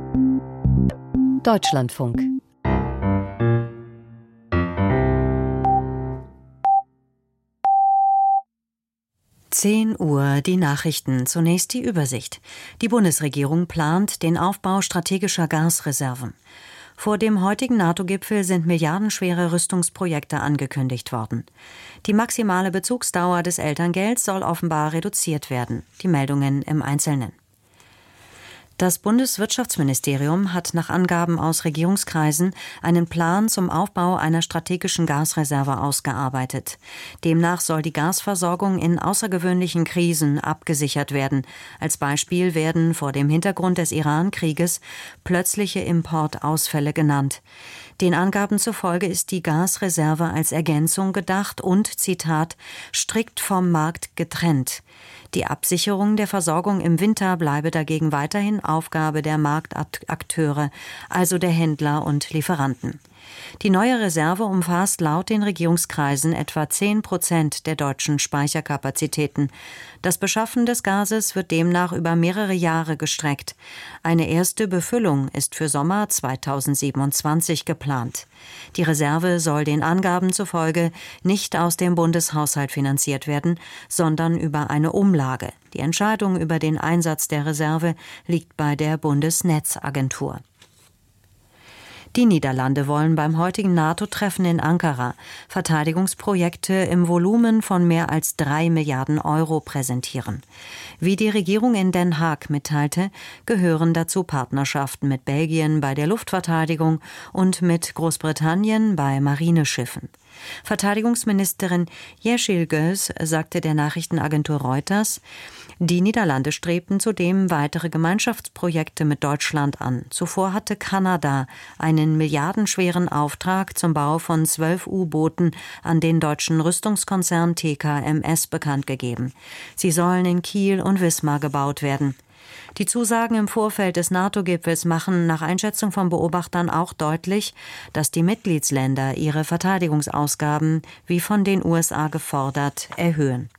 Deutschlandfunk. (10 Uhr) die Nachrichten. Zunächst die Übersicht. Die Bundesregierung plant den Aufbau strategischer Gasreserven. Vor dem heutigen NATO-Gipfel sind milliardenschwere Rüstungsprojekte angekündigt worden. Die maximale Bezugsdauer des Elterngelds soll offenbar reduziert werden. Die Meldungen im Einzelnen. Das Bundeswirtschaftsministerium hat nach Angaben aus Regierungskreisen einen Plan zum Aufbau einer strategischen Gasreserve ausgearbeitet. Demnach soll die Gasversorgung in außergewöhnlichen Krisen abgesichert werden. Als Beispiel werden vor dem Hintergrund des Iran-Krieges plötzliche Importausfälle genannt. Den Angaben zufolge ist die Gasreserve als Ergänzung gedacht und, Zitat, strikt vom Markt getrennt. Die Absicherung der Versorgung im Winter bleibe dagegen weiterhin Aufgabe der Marktakteure, also der Händler und Lieferanten. Die neue Reserve umfasst laut den Regierungskreisen etwa 10% der deutschen Speicherkapazitäten. Das Beschaffen des Gases wird demnach über mehrere Jahre gestreckt. Eine erste Befüllung ist für Sommer 2027 geplant. Die Reserve soll den Angaben zufolge nicht aus dem Bundeshaushalt finanziert werden, sondern über eine Umlage. Die Entscheidung über den Einsatz der Reserve liegt bei der Bundesnetzagentur. Die Niederlande wollen beim heutigen NATO-Treffen in Ankara Verteidigungsprojekte im Volumen von mehr als 3 Milliarden Euro präsentieren. Wie die Regierung in Den Haag mitteilte, gehören dazu Partnerschaften mit Belgien bei der Luftverteidigung und mit Großbritannien bei Marineschiffen. Verteidigungsministerin Yeshil Göz sagte der Nachrichtenagentur Reuters, die Niederlande strebten zudem weitere Gemeinschaftsprojekte mit Deutschland an. Zuvor hatte Kanada einen milliardenschweren Auftrag zum Bau von 12 U-Booten an den deutschen Rüstungskonzern TKMS bekannt gegeben. Sie sollen in Kiel und Wismar gebaut werden. Die Zusagen im Vorfeld des NATO-Gipfels machen nach Einschätzung von Beobachtern auch deutlich, dass die Mitgliedsländer ihre Verteidigungsausgaben, wie von den USA gefordert, erhöhen.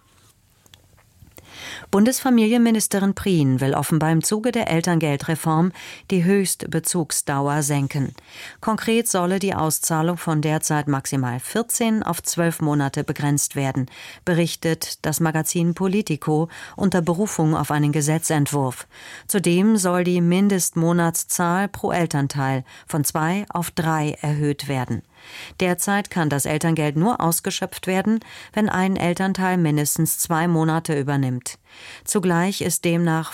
Bundesfamilienministerin Prien will offenbar im Zuge der Elterngeldreform die Höchstbezugsdauer senken. Konkret solle die Auszahlung von derzeit maximal 14 auf 12 Monate begrenzt werden, berichtet das Magazin Politico unter Berufung auf einen Gesetzentwurf. Zudem soll die Mindestmonatszahl pro Elternteil von 2 auf 3 erhöht werden. Derzeit kann das Elterngeld nur ausgeschöpft werden, wenn ein Elternteil mindestens 2 Monate übernimmt. Zugleich ist demnach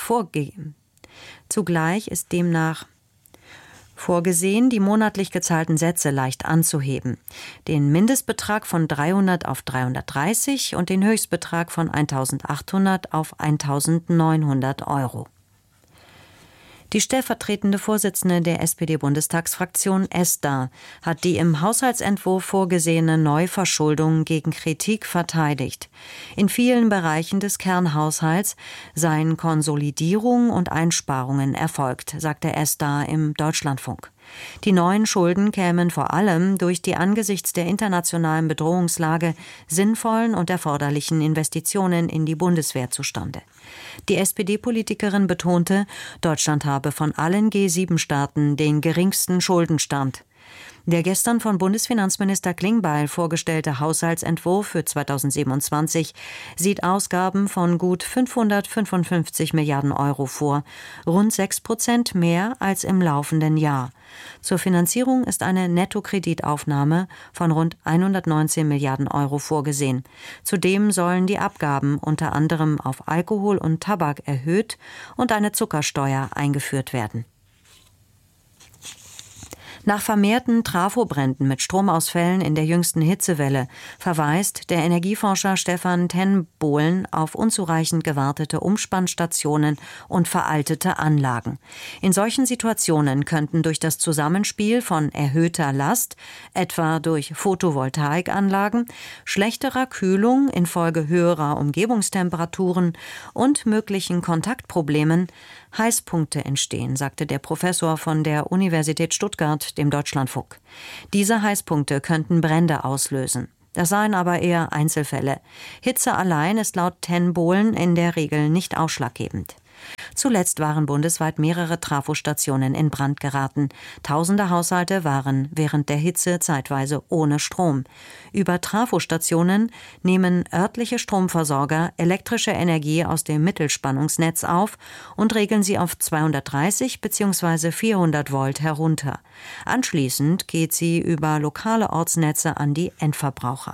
vorgesehen, die monatlich gezahlten Sätze leicht anzuheben. Den Mindestbetrag von 300 auf 330 und den Höchstbetrag von 1.800 auf 1.900 Euro. Die stellvertretende Vorsitzende der SPD-Bundestagsfraktion Esther hat die im Haushaltsentwurf vorgesehene Neuverschuldung gegen Kritik verteidigt. In vielen Bereichen des Kernhaushalts seien Konsolidierung und Einsparungen erfolgt, sagte Esther im Deutschlandfunk. Die neuen Schulden kämen vor allem durch die angesichts der internationalen Bedrohungslage sinnvollen und erforderlichen Investitionen in die Bundeswehr zustande. Die SPD-Politikerin betonte, Deutschland habe von allen G7-Staaten den geringsten Schuldenstand. Der gestern von Bundesfinanzminister Klingbeil vorgestellte Haushaltsentwurf für 2027 sieht Ausgaben von gut 555 Milliarden Euro vor, rund 6% mehr als im laufenden Jahr. Zur Finanzierung ist eine Nettokreditaufnahme von rund 119 Milliarden Euro vorgesehen. Zudem sollen die Abgaben unter anderem auf Alkohol und Tabak erhöht und eine Zuckersteuer eingeführt werden. Nach vermehrten Trafobränden mit Stromausfällen in der jüngsten Hitzewelle verweist der Energieforscher Stefan ten Bohlen auf unzureichend gewartete Umspannstationen und veraltete Anlagen. In solchen Situationen könnten durch das Zusammenspiel von erhöhter Last, etwa durch Photovoltaikanlagen, schlechterer Kühlung infolge höherer Umgebungstemperaturen und möglichen Kontaktproblemen Heißpunkte entstehen, sagte der Professor von der Universität Stuttgart dem Deutschlandfunk. Diese Heißpunkte könnten Brände auslösen. Das seien aber eher Einzelfälle. Hitze allein ist laut ten Bohlen in der Regel nicht ausschlaggebend. Zuletzt waren bundesweit mehrere Trafostationen in Brand geraten. Tausende Haushalte waren während der Hitze zeitweise ohne Strom. Über Trafostationen nehmen örtliche Stromversorger elektrische Energie aus dem Mittelspannungsnetz auf und regeln sie auf 230 bzw. 400 Volt herunter. Anschließend geht sie über lokale Ortsnetze an die Endverbraucher.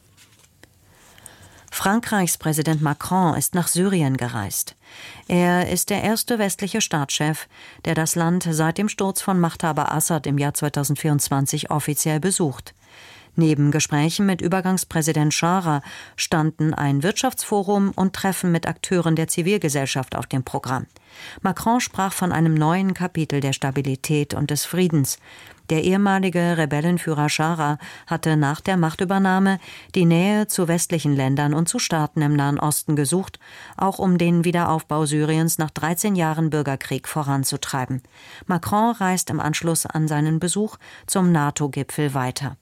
Frankreichs Präsident Macron ist nach Syrien gereist. Er ist der erste westliche Staatschef, der das Land seit dem Sturz von Machthaber Assad im Jahr 2024 offiziell besucht. Neben Gesprächen mit Übergangspräsident Chara standen ein Wirtschaftsforum und Treffen mit Akteuren der Zivilgesellschaft auf dem Programm. Macron sprach von einem neuen Kapitel der Stabilität und des Friedens. Der ehemalige Rebellenführer Chara hatte nach der Machtübernahme die Nähe zu westlichen Ländern und zu Staaten im Nahen Osten gesucht, auch um den Wiederaufbau Syriens nach 13 Jahren Bürgerkrieg voranzutreiben. Macron reist im Anschluss an seinen Besuch zum NATO-Gipfel weiter.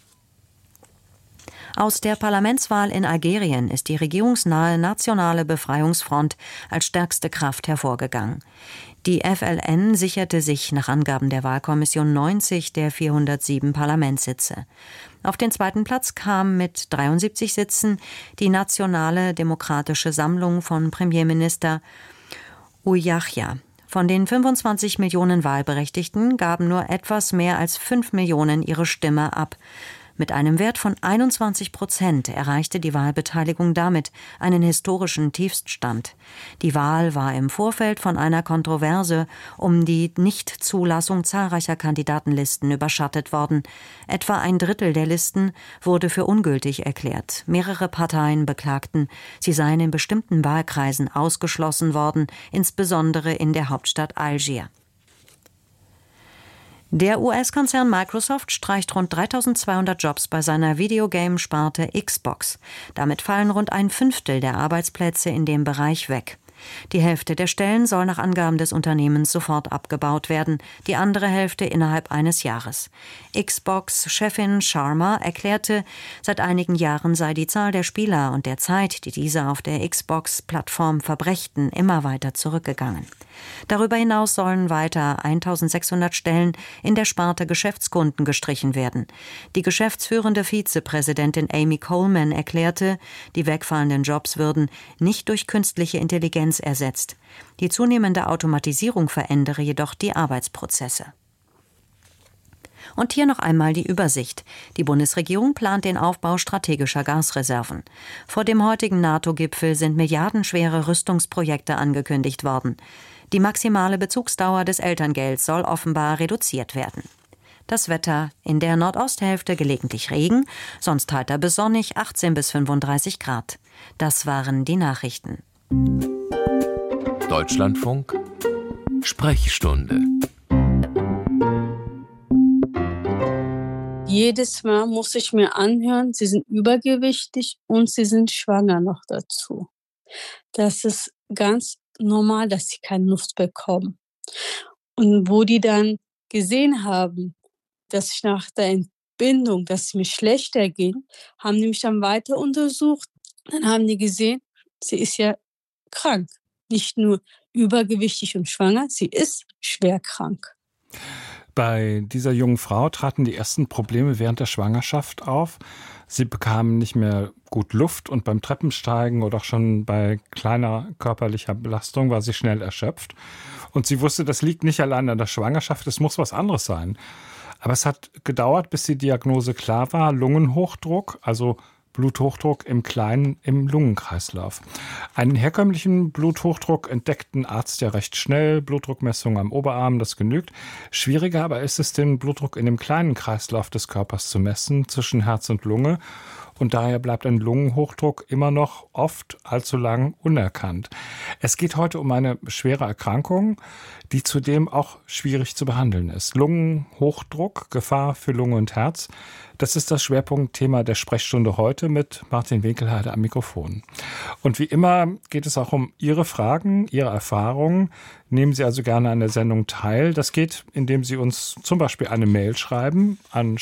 Aus der Parlamentswahl in Algerien ist die regierungsnahe Nationale Befreiungsfront als stärkste Kraft hervorgegangen. Die FLN sicherte sich nach Angaben der Wahlkommission 90 der 407 Parlamentssitze. Auf den zweiten Platz kam mit 73 Sitzen die Nationale Demokratische Sammlung von Premierminister Ouyakhia. Von den 25 Millionen Wahlberechtigten gaben nur etwas mehr als 5 Millionen ihre Stimme ab. Mit einem Wert von 21% erreichte die Wahlbeteiligung damit einen historischen Tiefststand. Die Wahl war im Vorfeld von einer Kontroverse um die Nichtzulassung zahlreicher Kandidatenlisten überschattet worden. Etwa ein Drittel der Listen wurde für ungültig erklärt. Mehrere Parteien beklagten, sie seien in bestimmten Wahlkreisen ausgeschlossen worden, insbesondere in der Hauptstadt Algier. Der US-Konzern Microsoft streicht rund 3.200 Jobs bei seiner Videogame-Sparte Xbox. Damit fallen rund 1/5 der Arbeitsplätze in dem Bereich weg. Die Hälfte der Stellen soll nach Angaben des Unternehmens sofort abgebaut werden, die andere Hälfte innerhalb eines Jahres. Xbox-Chefin Sharma erklärte, seit einigen Jahren sei die Zahl der Spieler und der Zeit, die diese auf der Xbox-Plattform verbrächten, immer weiter zurückgegangen. Darüber hinaus sollen weiter 1.600 Stellen in der Sparte Geschäftskunden gestrichen werden. Die geschäftsführende Vizepräsidentin Amy Coleman erklärte, die wegfallenden Jobs würden nicht durch künstliche Intelligenz ersetzt. Die zunehmende Automatisierung verändere jedoch die Arbeitsprozesse. Und hier noch einmal die Übersicht. Die Bundesregierung plant den Aufbau strategischer Gasreserven. Vor dem heutigen NATO-Gipfel sind milliardenschwere Rüstungsprojekte angekündigt worden. Die maximale Bezugsdauer des Elterngelds soll offenbar reduziert werden. Das Wetter: in der Nordosthälfte gelegentlich Regen, sonst heiter bis sonnig, 18 bis 35 Grad. Das waren die Nachrichten. Deutschlandfunk Sprechstunde. Jedes Mal muss ich mir anhören, sie sind übergewichtig und sie sind schwanger noch dazu. Das ist ganz normal, dass sie keine Luft bekommen. Und wo die dann gesehen haben, dass ich nach der Entbindung, dass es mir schlechter ging, haben die mich dann weiter untersucht. Dann haben die gesehen, sie ist ja krank. Nicht nur übergewichtig und schwanger, sie ist schwer krank. Bei dieser jungen Frau traten die ersten Probleme während der Schwangerschaft auf. Sie bekam nicht mehr gut Luft und beim Treppensteigen oder auch schon bei kleiner körperlicher Belastung war sie schnell erschöpft. Und sie wusste, das liegt nicht allein an der Schwangerschaft, es muss was anderes sein. Aber es hat gedauert, bis die Diagnose klar war: Lungenhochdruck, also Bluthochdruck im Kleinen im Lungenkreislauf. Einen herkömmlichen Bluthochdruck entdeckt ein Arzt ja recht schnell. Blutdruckmessung am Oberarm, das genügt. Schwieriger aber ist es, den Blutdruck in dem kleinen Kreislauf des Körpers zu messen, zwischen Herz und Lunge. Und daher bleibt ein Lungenhochdruck immer noch oft allzu lang unerkannt. Es geht heute um eine schwere Erkrankung, die zudem auch schwierig zu behandeln ist. Lungenhochdruck, Gefahr für Lunge und Herz. Das ist das Schwerpunktthema der Sprechstunde heute mit Martin Winkelheide am Mikrofon. Und wie immer geht es auch um Ihre Fragen, Ihre Erfahrungen. Nehmen Sie also gerne an der Sendung teil. Das geht, indem Sie uns zum Beispiel eine Mail schreiben an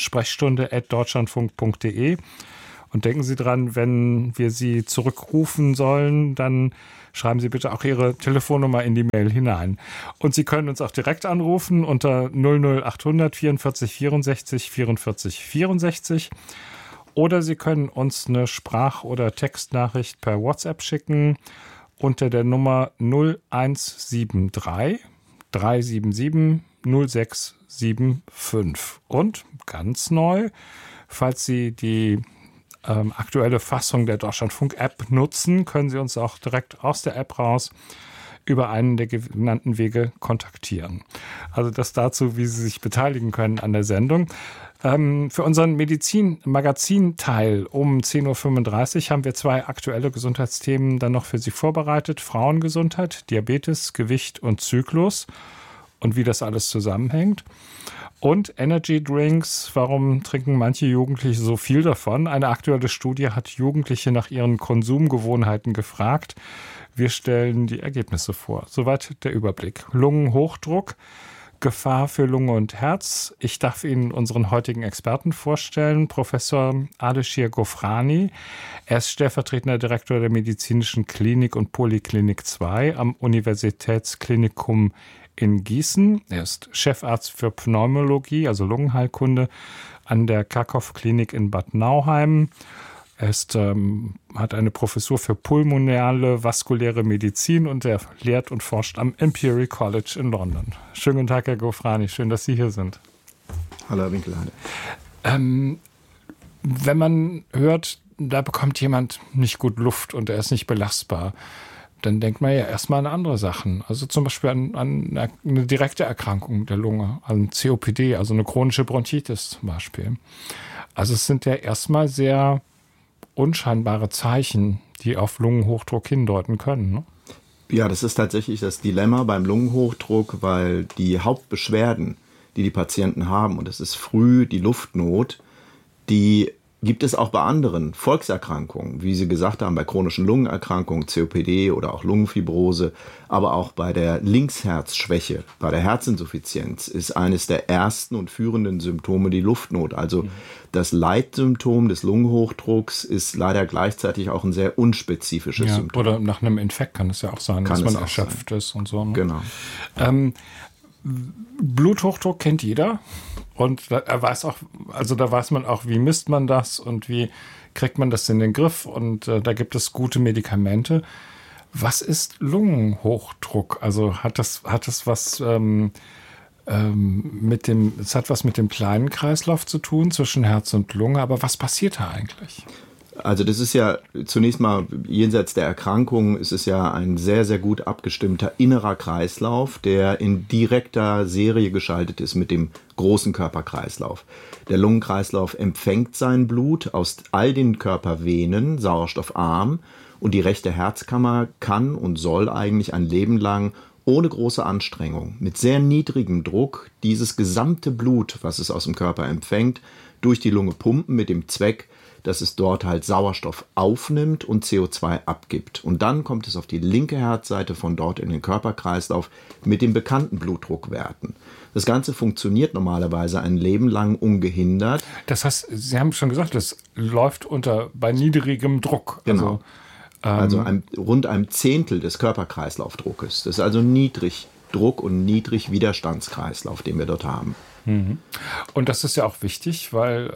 sprechstunde@deutschlandfunk.de. Und denken Sie dran, wenn wir Sie zurückrufen sollen, dann schreiben Sie bitte auch Ihre Telefonnummer in die Mail hinein. Und Sie können uns auch direkt anrufen unter 00800 44 64 44 64. Oder Sie können uns eine Sprach- oder Textnachricht per WhatsApp schicken unter der Nummer 0173 377 0675. Und ganz neu, falls Sie die aktuelle Fassung der Deutschlandfunk-App nutzen, können Sie uns auch direkt aus der App raus über einen der genannten Wege kontaktieren. Also das dazu, wie Sie sich beteiligen können an der Sendung. Für unseren Medizin-Magazin-Teil um 10.35 Uhr haben wir 2 aktuelle Gesundheitsthemen dann noch für Sie vorbereitet. Frauengesundheit, Diabetes, Gewicht und Zyklus und wie das alles zusammenhängt. Und Energy Drinks, warum trinken manche Jugendliche so viel davon? Eine aktuelle Studie hat Jugendliche nach ihren Konsumgewohnheiten gefragt. Wir stellen die Ergebnisse vor. Soweit der Überblick. Lungenhochdruck, Gefahr für Lunge und Herz. Ich darf Ihnen unseren heutigen Experten vorstellen, Professor Ardeshir Ghofrani. Er ist stellvertretender Direktor der Medizinischen Klinik und Poliklinik 2 am Universitätsklinikum in Gießen. Er ist Chefarzt für Pneumologie, also Lungenheilkunde, an der Kerkhoff-Klinik in Bad Nauheim. Er hat eine Professur für pulmonale, vaskuläre Medizin und er lehrt und forscht am Imperial College in London. Schönen guten Tag, Herr Ghofrani. Schön, dass Sie hier sind. Hallo, Herr Winkelheide. Wenn man hört, da bekommt jemand nicht gut Luft und er ist nicht belastbar, dann denkt man ja erstmal an andere Sachen. Also zum Beispiel an eine direkte Erkrankung der Lunge, an COPD, also eine chronische Bronchitis zum Beispiel. Also es sind ja erstmal sehr unscheinbare Zeichen, die auf Lungenhochdruck hindeuten können, ne? Ja, das ist tatsächlich das Dilemma beim Lungenhochdruck, weil die Hauptbeschwerden, die die Patienten haben, und das ist früh die Luftnot, die gibt es auch bei anderen Volkserkrankungen, wie Sie gesagt haben, bei chronischen Lungenerkrankungen, COPD oder auch Lungenfibrose, aber auch bei der Linksherzschwäche, bei der Herzinsuffizienz ist eines der ersten und führenden Symptome die Luftnot. Also das Leitsymptom des Lungenhochdrucks ist leider gleichzeitig auch ein sehr unspezifisches Symptom. Oder nach einem Infekt kann es ja auch sein, dass man erschöpft ist und so. Ne? Genau. Bluthochdruck kennt jeder. Und er weiß auch, also da weiß man auch, wie misst man das und wie kriegt man das in den Griff. Und da gibt es gute Medikamente. Was ist Lungenhochdruck? Also hat das was es hat was mit dem kleinen Kreislauf zu tun zwischen Herz und Lunge. Aber was passiert da eigentlich? Also das ist ja zunächst mal jenseits der Erkrankung, ist es ja ein sehr, sehr gut abgestimmter innerer Kreislauf, der in direkter Serie geschaltet ist mit dem großen Körperkreislauf. Der Lungenkreislauf empfängt sein Blut aus all den Körpervenen, sauerstoffarm, und die rechte Herzkammer kann und soll eigentlich ein Leben lang ohne große Anstrengung, mit sehr niedrigem Druck, dieses gesamte Blut, was es aus dem Körper empfängt, durch die Lunge pumpen mit dem Zweck, dass es dort halt Sauerstoff aufnimmt und CO2 abgibt. Und dann kommt es auf die linke Herzseite von dort in den Körperkreislauf mit den bekannten Blutdruckwerten. Das Ganze funktioniert normalerweise ein Leben lang ungehindert. Das heißt, Sie haben schon gesagt, es läuft bei niedrigem Druck. Genau. Also rund einem Zehntel des Körperkreislaufdruckes. Das ist also Niedrigdruck und Niedrigwiderstandskreislauf, den wir dort haben. Und das ist ja auch wichtig, weil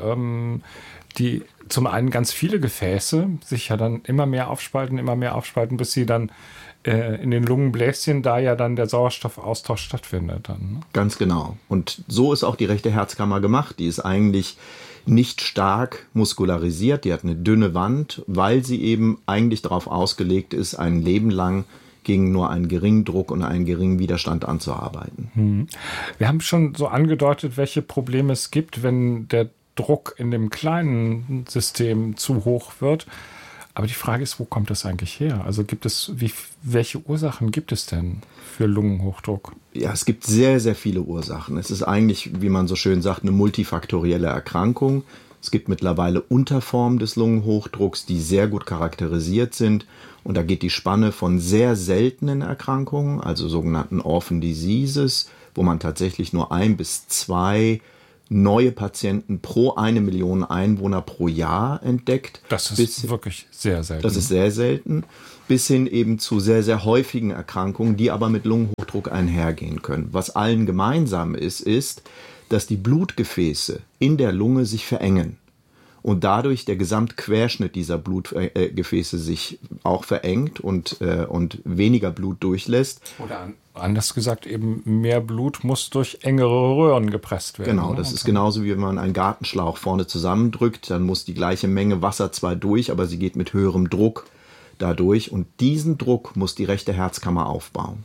die zum einen ganz viele Gefäße sich ja dann immer mehr aufspalten, bis sie dann in den Lungenbläschen, da ja dann der Sauerstoffaustausch stattfindet. Dann, ne? Ganz genau. Und so ist auch die rechte Herzkammer gemacht. Die ist eigentlich nicht stark muskularisiert, die hat eine dünne Wand, weil sie eben eigentlich darauf ausgelegt ist, ein Leben lang gegen nur einen geringen Druck und einen geringen Widerstand anzuarbeiten. Wir haben schon so angedeutet, welche Probleme es gibt, wenn der Druck in dem kleinen System zu hoch wird. Aber die Frage ist, wo kommt das eigentlich her? Also welche Ursachen gibt es denn für Lungenhochdruck? Ja, es gibt sehr, sehr viele Ursachen. Es ist eigentlich, wie man so schön sagt, eine multifaktorielle Erkrankung. Es gibt mittlerweile Unterformen des Lungenhochdrucks, die sehr gut charakterisiert sind. Und da geht die Spanne von sehr seltenen Erkrankungen, also sogenannten Orphan Diseases, wo man tatsächlich nur 1 bis 2 neue Patienten pro 1 Million Einwohner pro Jahr entdeckt. Das ist wirklich sehr selten. Das ist sehr selten, bis hin eben zu sehr, sehr häufigen Erkrankungen, die aber mit Lungenhochdruck einhergehen können. Was allen gemeinsam ist, dass die Blutgefäße in der Lunge sich verengen und dadurch der Gesamtquerschnitt dieser Blutgefäße sich auch verengt und weniger Blut durchlässt. Oder anders gesagt, eben mehr Blut muss durch engere Röhren gepresst werden. Genau, das ist genauso wie wenn man einen Gartenschlauch vorne zusammendrückt, dann muss die gleiche Menge Wasser zwar durch, aber sie geht mit höherem Druck dadurch und diesen Druck muss die rechte Herzkammer aufbauen.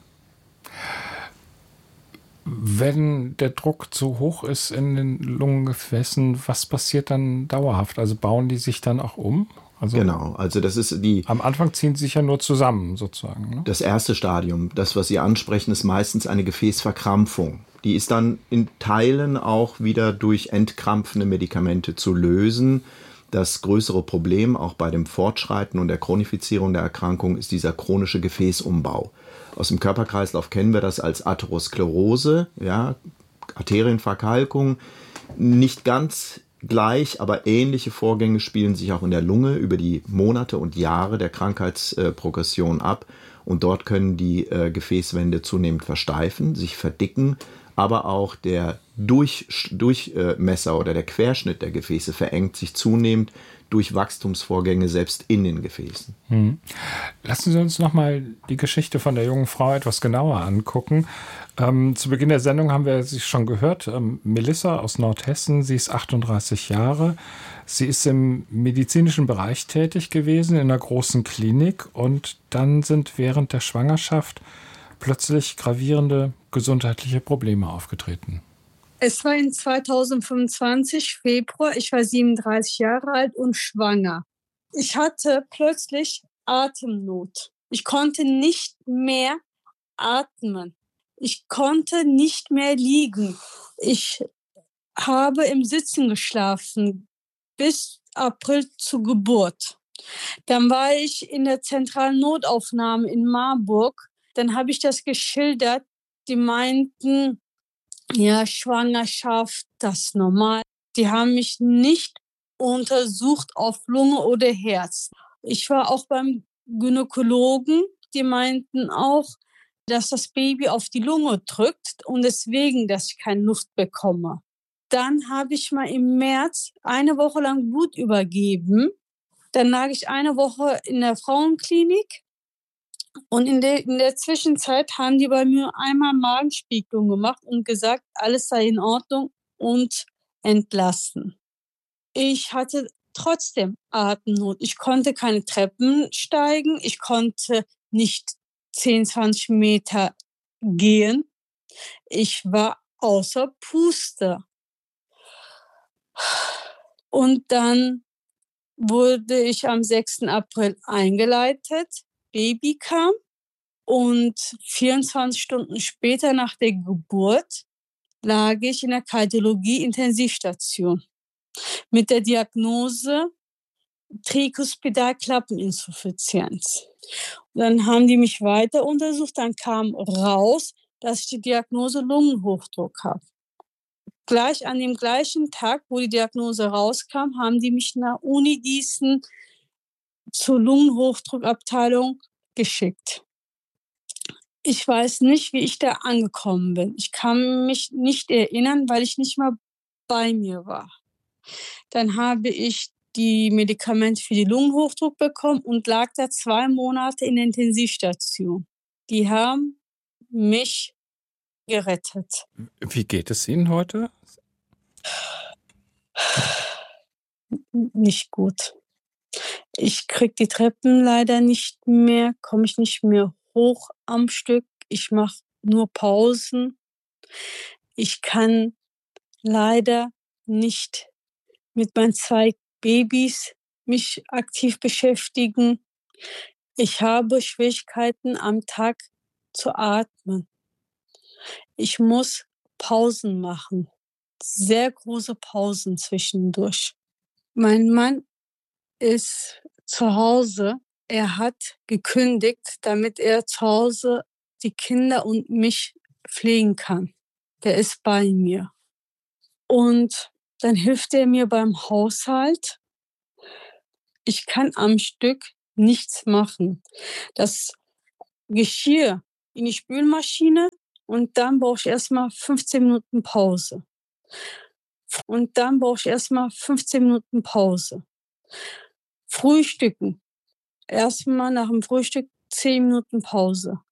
Wenn der Druck zu hoch ist in den Lungengefäßen, was passiert dann dauerhaft? Also bauen die sich dann auch um? Also genau, also das ist am Anfang ziehen sie sich ja nur zusammen sozusagen. Ne? Das erste Stadium, das, was Sie ansprechen, ist meistens eine Gefäßverkrampfung. Die ist dann in Teilen auch wieder durch entkrampfende Medikamente zu lösen. Das größere Problem auch bei dem Fortschreiten und der Chronifizierung der Erkrankung ist dieser chronische Gefäßumbau. Aus dem Körperkreislauf kennen wir das als Atherosklerose, ja, Arterienverkalkung. Nicht ganz gleich, aber ähnliche Vorgänge spielen sich auch in der Lunge über die Monate und Jahre der Krankheitsprogression ab. Und dort können die Gefäßwände zunehmend versteifen, sich verdicken, aber auch der Durchmesser oder der Querschnitt der Gefäße verengt sich zunehmend durch Wachstumsvorgänge selbst in den Gefäßen. Lassen Sie uns nochmal die Geschichte von der jungen Frau etwas genauer angucken. Zu Beginn der Sendung haben wir sie schon gehört. Melissa aus Nordhessen, sie ist 38 Jahre. Sie ist im medizinischen Bereich tätig gewesen, in einer großen Klinik. Und dann sind während der Schwangerschaft plötzlich gravierende gesundheitliche Probleme aufgetreten. Es war in 2025 Februar. Ich war 37 Jahre alt und schwanger. Ich hatte plötzlich Atemnot. Ich konnte nicht mehr atmen. Ich konnte nicht mehr liegen. Ich habe im Sitzen geschlafen bis April zur Geburt. Dann war ich in der zentralen Notaufnahme in Marburg. Dann habe ich das geschildert. Die meinten, ja, Schwangerschaft, das ist normal. Die haben mich nicht untersucht auf Lunge oder Herz. Ich war auch beim Gynäkologen. Die meinten auch, dass das Baby auf die Lunge drückt und deswegen, dass ich keine Luft bekomme. Dann habe ich mal im März eine Woche lang Blut übergeben. Dann lag ich eine Woche in der Frauenklinik. Und in der Zwischenzeit haben die bei mir einmal Magenspiegelung gemacht und gesagt, alles sei in Ordnung und entlassen. Ich hatte trotzdem Atemnot. Ich konnte keine Treppen steigen. Ich konnte nicht 10, 20 Meter gehen. Ich war außer Puste. Und dann wurde ich am 6. April eingeleitet. Baby kam und 24 Stunden später nach der Geburt lag ich in der Kardiologie-Intensivstation mit der Diagnose Tricuspidalklappeninsuffizienz. Und dann haben die mich weiter untersucht, dann kam raus, dass ich die Diagnose Lungenhochdruck habe. Gleich an dem gleichen Tag, wo die Diagnose rauskam, haben die mich nach Uni Gießen zur Lungenhochdruckabteilung geschickt. Ich weiß nicht, wie ich da angekommen bin. Ich kann mich nicht erinnern, weil ich nicht mal bei mir war. Dann habe ich die Medikamente für die Lungenhochdruck bekommen und lag da 2 Monate in der Intensivstation. Die haben mich gerettet. Wie geht es Ihnen heute? Nicht gut. Ich kriege die Treppen leider nicht mehr, komme ich nicht mehr hoch am Stück. Ich mache nur Pausen. Ich kann leider nicht mit meinen 2 Babys mich aktiv beschäftigen. Ich habe Schwierigkeiten am Tag zu atmen. Ich muss Pausen machen. Sehr große Pausen zwischendurch. Mein Mann ist zu Hause. Er hat gekündigt, damit er zu Hause die Kinder und mich pflegen kann. Der ist bei mir. Und dann hilft er mir beim Haushalt. Ich kann am Stück nichts machen. Das Geschirr in die Spülmaschine und dann brauche ich erstmal 15 Minuten Pause. Und dann brauche ich erstmal 15 Minuten Pause. Frühstücken. Erstmal nach dem Frühstück 10 Minuten Pause.